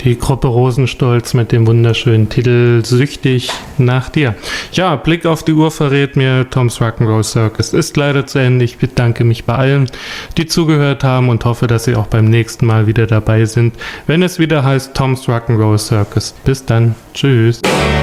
Die Gruppe Rosenstolz mit dem wunderschönen Titel Süchtig nach dir. Ja, Blick auf die Uhr verrät mir, Tom's Rock'n'Roll Circus ist leider zu Ende. Ich bedanke mich bei allen, die zugehört haben und hoffe, dass sie auch beim nächsten Mal wieder dabei sind, wenn es wieder heißt Tom's Rock'n'Roll Circus. Bis dann. Tschüss.